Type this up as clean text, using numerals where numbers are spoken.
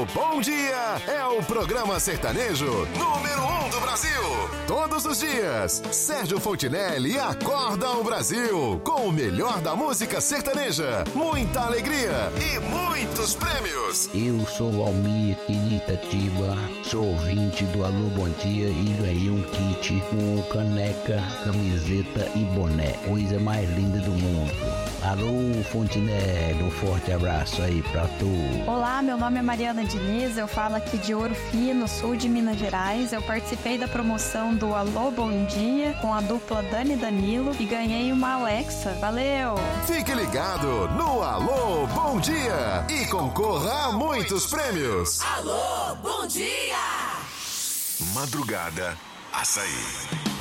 Alô, bom dia! É o programa sertanejo número 1 do Brasil. Todos os dias, Sérgio Fontinelli acorda o Brasil com o melhor da música sertaneja, muita alegria e muitos prêmios. Eu sou o Almir de Itatiba, sou ouvinte do Alô Bom Dia e ganhei um kit com caneca, camiseta e boné, coisa mais linda do mundo. Alô Fontinelli, um forte abraço aí pra tu. Olá, meu nome é Mariana Diniz, eu falo aqui de Ouro Fino, sul de Minas Gerais. Eu participei da promoção do Alô Bom Dia com a dupla Dani e Danilo e ganhei uma Alexa. Valeu! Fique ligado no Alô Bom Dia e concorra a muitos prêmios. Alô Bom Dia! Madrugada Açaí.